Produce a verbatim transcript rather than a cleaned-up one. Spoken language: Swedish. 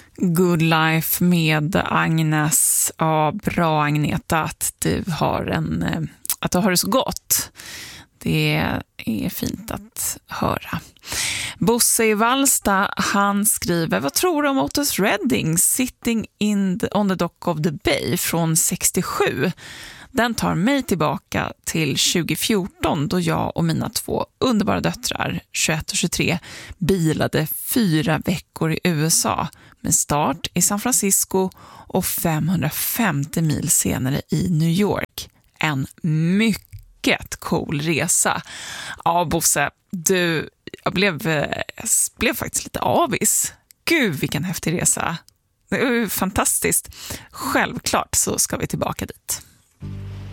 Good Life med Agnes. Ja, bra Agneta att du har en att du har det så gott. Det är fint att höra. Bosse i Vallsta, han skriver: vad tror du om Otis Redding Sitting in the, on the Dock of the Bay från sextiosju? Den tar mig tillbaka till tjugo fjorton då jag och mina två underbara döttrar, tjugoett och tjugotre, bilade fyra veckor i U S A med start i San Francisco och femhundrafemtio mil senare i New York. En mycket cool resa. Ja, Bosse, du, jag blev, jag blev faktiskt lite avis. Gud, vilken häftig resa. Det är fantastiskt. Självklart så ska vi tillbaka dit.